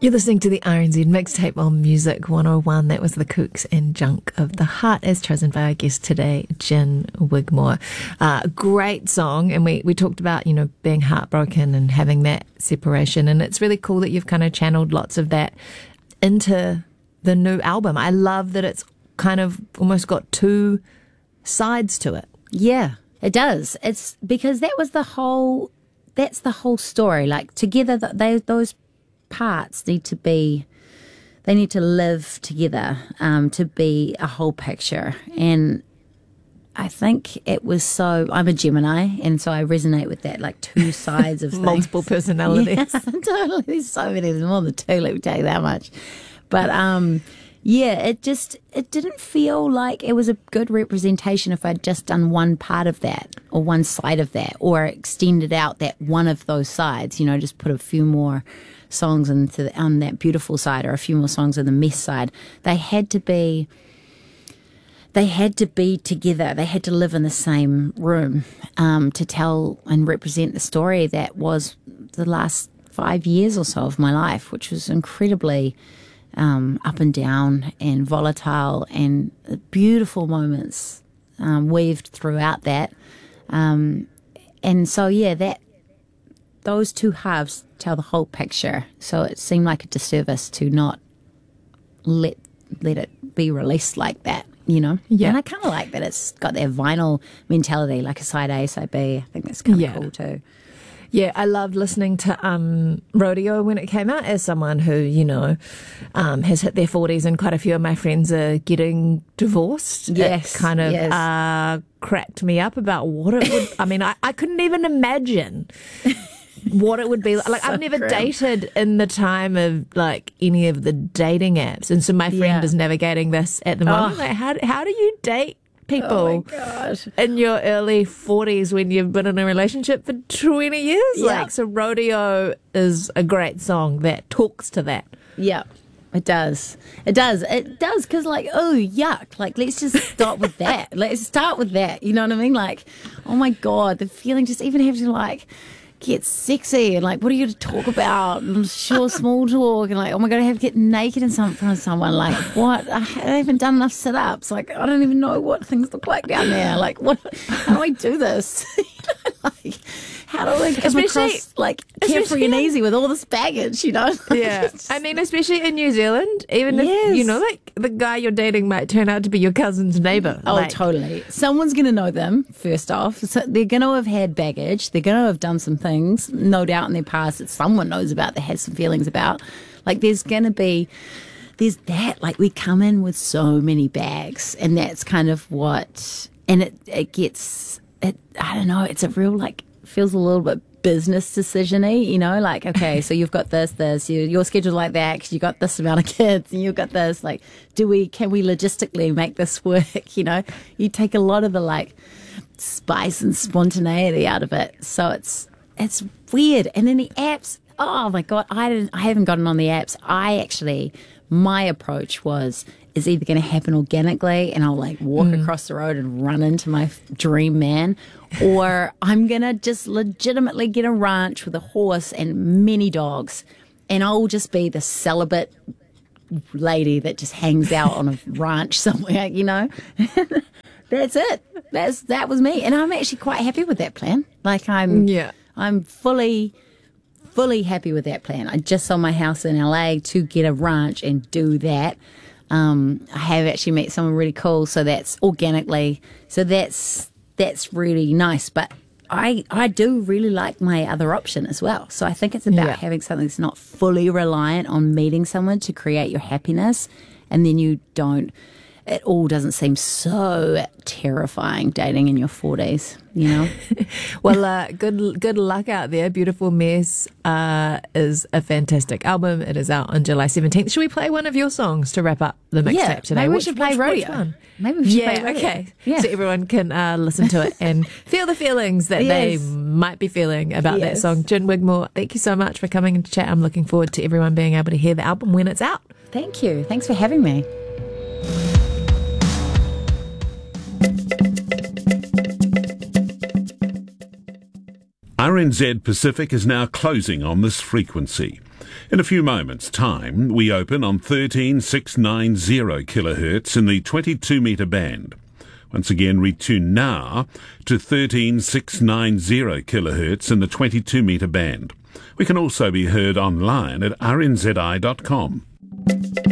You're listening to the RNZ Mixtape on Music 101. That was The Kooks and Junk of the Heart, as chosen by our guest today, Gin Wigmore. Great song, and we talked about, being heartbroken and having that separation, and it's really cool that you've kind of channeled lots of that into the new album. I love that it's kind of almost got two sides to it. Yeah, it does. It's because that's the whole story. Like, together, those parts need to live together to be a whole picture. And I think it was I'm a Gemini, and so I resonate with that, like two sides of things. Multiple personalities. Yeah, totally. There's so many. There's more than two, let me tell you that much. But it didn't feel like it was a good representation if I'd just done one part of that or one side of that, or extended out that one of those sides, just put a few more songs on that beautiful side, or a few more songs on the mess side. They had to be together. They had to live in the same room to tell and represent the story that was the last 5 years or so of my life, which was incredibly up and down and volatile, and beautiful moments weaved throughout that. And so, those two halves tell the whole picture. So it seemed like a disservice to not let it be released like that, Yeah. And I kind of like that it's got that vinyl mentality, like a side A, side B. I think that's kind of cool too. Yeah, I loved listening to Rodeo when it came out, as someone who, has hit their 40s, and quite a few of my friends are getting divorced. Yes. It kind of cracked me up about what it would... I mean, I couldn't even imagine what it would be like. So I've never grim. dated in the time of, any of the dating apps. And so my friend is navigating this at the moment. Like, how do you date people Oh my God. in your early 40s when you've been in a relationship for 20 years? Yeah. So Rodeo is a great song that talks to that. Yeah, it does. It does, because, yuck. Like, let's just start with that. Let's start with that. You know what I mean? Like, oh my God, the feeling, just even having to, get sexy, and what are you going to talk about? And sure, small talk, and oh my God, I have to get naked in front of someone. Like, what? I haven't done enough sit-ups. I don't even know what things look like down there. What? How do I do this? How do I come across carefree and easy with all this baggage? Yeah, I mean, especially in New Zealand, even if the guy you're dating might turn out to be your cousin's neighbour. Oh, totally. Someone's going to know them first off. So they're going to have had baggage. They're going to have done some things, no doubt, in their past that someone knows about, that has some feelings about. There's that. We come in with so many bags, and that's kind of what. And it gets. I don't know. It's a real feels a little bit business decision-y, okay, so you've got this, your schedule's like that because you got this amount of kids, and you've got this, can we logistically make this work? You take a lot of the spice and spontaneity out of it, so it's weird. And then the apps, oh my God, I haven't gotten on the apps. My approach is either going to happen organically, and I'll walk across the road and run into my dream man, or I'm going to just legitimately get a ranch with a horse and many dogs, and I'll just be the celibate lady that just hangs out on a ranch somewhere, That's it. That was me. And I'm actually quite happy with that plan. I'm fully happy with that plan. I just sold my house in LA to get a ranch and do that. I have actually met someone really cool, so that's organically. So that's really nice. But I do really like my other option as well. So I think it's about having something that's not fully reliant on meeting someone to create your happiness, and then it all doesn't seem so terrifying dating in your 40s, Well, good luck out there. Beautiful Mess is a fantastic album. It is out on July 17th. Should we play one of your songs to wrap up the mixtape today? Maybe we should play Rodeo. Maybe we should play Rodeo. Okay. Yeah. So everyone can listen to it and feel the feelings that they might be feeling about that song. Gin Wigmore, thank you so much for coming and chat. I'm looking forward to everyone being able to hear the album when it's out. Thank you. Thanks for having me. RNZ Pacific is now closing on this frequency. In a few moments' time, we open on 13690 kHz in the 22-metre band. Once again, retune now to 13690 kHz in the 22-metre band. We can also be heard online at rnzi.com.